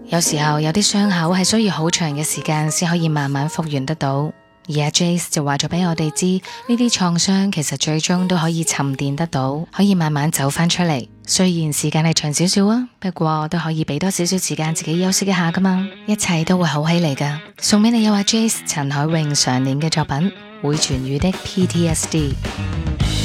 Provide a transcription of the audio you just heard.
有時候有啲傷口係需要好長嘅時間先可以慢慢復原得到。而阿 Jace 就話咗俾我哋知，呢啲創傷其實最終都可以沉澱得到，可以慢慢走翻出嚟。雖然時間係長少少啊，不過都可以俾多少少時間自己休息一下噶嘛，一切都會好起嚟噶。送俾你有阿 Jace 陳海詠上年嘅作品《會痊癒的 PTSD》。